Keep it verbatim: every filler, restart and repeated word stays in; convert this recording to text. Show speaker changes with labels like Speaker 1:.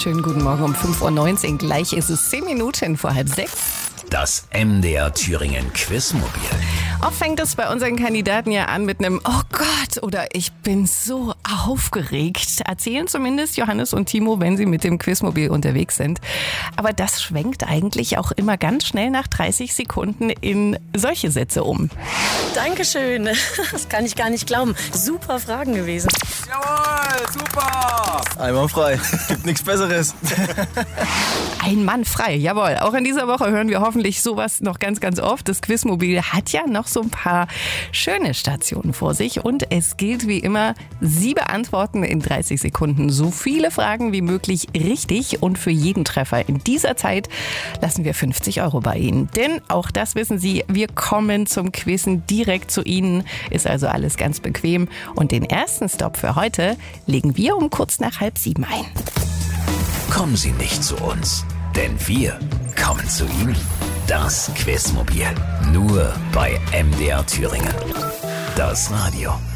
Speaker 1: wunderschönen guten Morgen um fünf Uhr neunzehn. Gleich ist es zehn Minuten vor halb sechs.
Speaker 2: Das M D R Thüringen Quizmobil.
Speaker 1: Oft fängt es bei unseren Kandidaten ja an mit einem Oh Gott oder ich bin so aufgeregt. Erzählen zumindest Johannes und Timo, wenn sie mit dem Quizmobil unterwegs sind. Aber das schwenkt eigentlich auch immer ganz schnell nach dreißig Sekunden in solche Sätze um.
Speaker 3: Dankeschön. Das kann ich gar nicht glauben. Super Fragen gewesen.
Speaker 4: Jawohl, super. Einwandfrei. Gibt nichts Besseres.
Speaker 1: Ein Mann frei, jawohl. Auch in dieser Woche hören wir hoffentlich sowas noch ganz, ganz oft. Das Quizmobil hat ja noch so ein paar schöne Stationen vor sich. Und es gilt wie immer, Sie beantworten in dreißig Sekunden so viele Fragen wie möglich richtig. Und für jeden Treffer in dieser Zeit lassen wir fünfzig Euro bei Ihnen. Denn auch das wissen Sie, wir kommen zum Quizzen direkt zu Ihnen. Ist also alles ganz bequem. Und den ersten Stopp für heute legen wir um kurz nach halb sieben ein.
Speaker 2: Kommen Sie nicht zu uns, denn wir kommen zu Ihnen. Das Quizmobil. Nur bei M D R Thüringen. Das Radio.